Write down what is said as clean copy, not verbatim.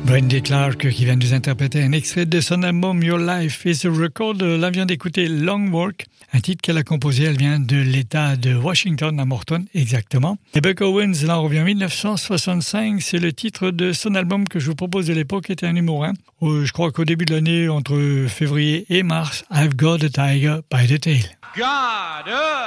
Brandy Clark qui vient de nous interpréter un extrait de son album Your Life is a Record. Là vient d'écouter Long Walk, un titre qu'elle a composé. Elle vient de l'État de Washington, à Morton exactement. Et Buck Owens, là on revient en 1965. C'est le titre de son album que je vous propose de l'époque, était un numéro 1. Je crois qu'au début de l'année, entre février et mars, I've Got a Tiger by the Tail.